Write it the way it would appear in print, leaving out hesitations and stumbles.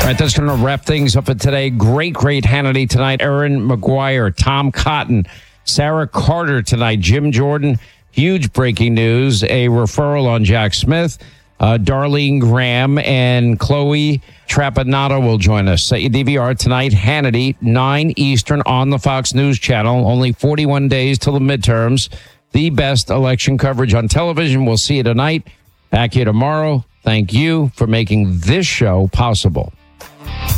right, that's going to wrap things up for today. Great Hannity tonight. Erin McGuire, Tom Cotton, Sarah Carter tonight, Jim Jordan. Huge breaking news, a referral on Jack Smith. Darlene Graham and Chloe Trapanado will join us. DVR tonight, Hannity, 9 Eastern on the Fox News Channel. Only 41 days till the midterms. The best election coverage on television. We'll see you tonight. Back here tomorrow. Thank you for making this show possible.